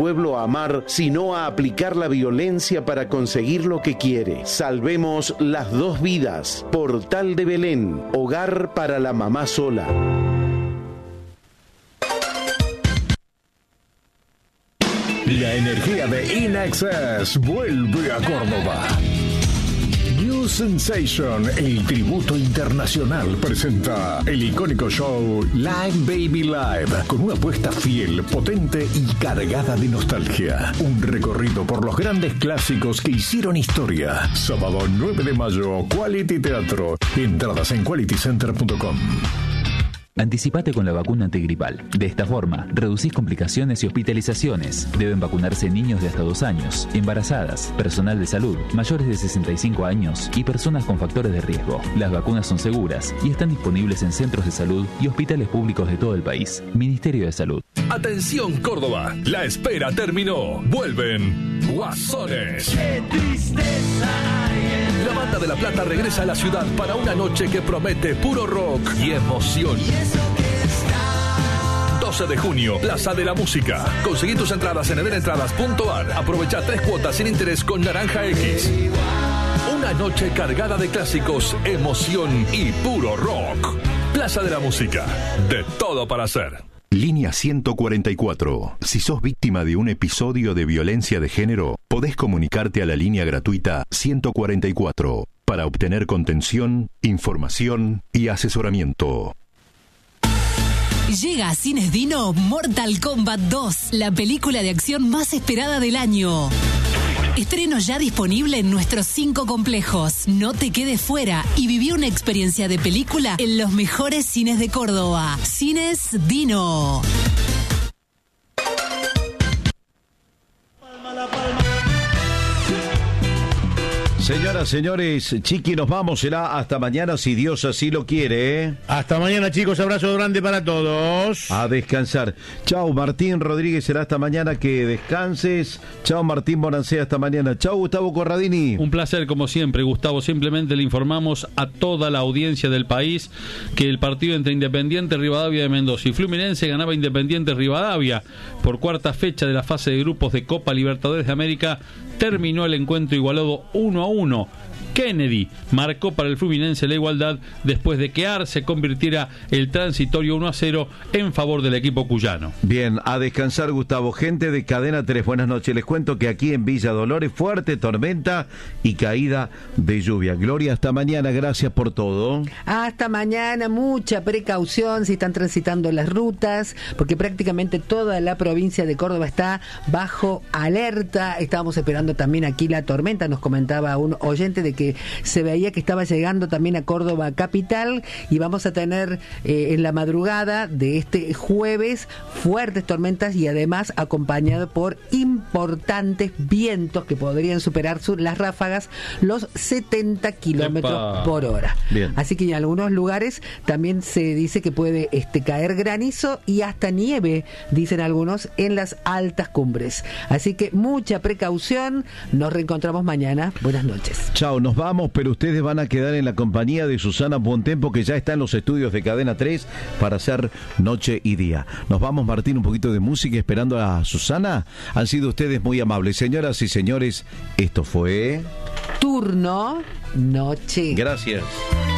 pueblo a amar, sino a aplicar la violencia para conseguir lo que quiere. Salvemos las 2 vidas. Portal de Belén, hogar para la mamá sola. La energía de InAccess vuelve a Córdoba. New Sensation, el tributo internacional, presenta el icónico show Live Baby Live, con una apuesta fiel, potente y cargada de nostalgia. Un recorrido por los grandes clásicos que hicieron historia. Sábado 9 de mayo, Quality Teatro. Entradas en qualitycenter.com. Anticipate con la vacuna antigripal. De esta forma, reducís complicaciones y hospitalizaciones. Deben vacunarse niños de hasta 2 años, embarazadas, personal de salud, mayores de 65 años y personas con factores de riesgo. Las vacunas son seguras y están disponibles en centros de salud y hospitales públicos de todo el país. Ministerio de Salud. Atención Córdoba, la espera terminó. Vuelven Guasones. ¡Qué tristeza! La Banda de La Plata regresa a la ciudad para una noche que promete puro rock y emoción. 12 de junio, Plaza de la Música. Conseguí tus entradas en edenentradas.ar. Aprovecha 3 cuotas sin interés con Naranja X. Una noche cargada de clásicos, emoción y puro rock. Plaza de la Música. De todo para hacer. Línea 144. Si sos víctima de un episodio de violencia de género, podés comunicarte a la línea gratuita 144 para obtener contención, información y asesoramiento. Llega a Cines Dino Mortal Kombat 2, la película de acción más esperada del año. Estreno ya disponible en nuestros 5 complejos. No te quedes fuera y viví una experiencia de película en los mejores cines de Córdoba. Cines Dino. Señoras, señores, Chiqui, nos vamos, será hasta mañana si Dios así lo quiere, ¿eh? Hasta mañana, chicos, abrazo grande para todos. A descansar. Chau, Martín Rodríguez, será hasta mañana, que descanses. Chau, Martín Bonancé, hasta mañana. Chau, Gustavo Corradini. Un placer, como siempre, Gustavo. Simplemente le informamos a toda la audiencia del país que el partido entre Independiente Rivadavia de Mendoza y Fluminense ganaba Independiente Rivadavia por 4ª fecha de la fase de grupos de Copa Libertadores de América. Terminó el encuentro igualado 1-1. Kennedy marcó para el Fluminense la igualdad después de que Arce convirtiera el transitorio 1-0 en favor del equipo cuyano. Bien, a descansar, Gustavo. Gente de Cadena 3, buenas noches. Les cuento que aquí en Villa Dolores, fuerte tormenta y caída de lluvia. Gloria, hasta mañana, gracias por todo. Hasta mañana, mucha precaución si están transitando las rutas, porque prácticamente toda la provincia de Córdoba está bajo alerta. Estábamos esperando también aquí la tormenta, nos comentaba un oyente de que se veía que estaba llegando también a Córdoba capital, y vamos a tener en la madrugada de este jueves fuertes tormentas y además acompañado por importantes vientos que podrían superar las ráfagas los 70 kilómetros por hora. Bien. Así que en algunos lugares también se dice que puede caer granizo y hasta nieve, dicen algunos, en las altas cumbres. Así que mucha precaución. Nos reencontramos mañana. Buenas noches. Chao, nos vamos, pero ustedes van a quedar en la compañía de Susana Buontempo, que ya está en los estudios de Cadena 3 para hacer Noche y Día. Nos vamos, Martín, un poquito de música esperando a Susana. Han sido ustedes muy amables. Señoras y señores, esto fue... Turno Noche. Gracias.